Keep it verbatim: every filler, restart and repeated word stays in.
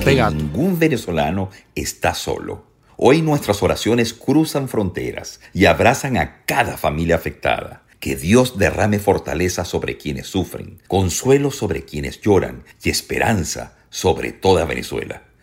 que gato. ningún venezolano está solo. Hoy nuestras oraciones cruzan fronteras y abrazan a cada familia afectada. Que Dios derrame fortaleza sobre quienes sufren, consuelo sobre quienes lloran y esperanza sobre toda Venezuela.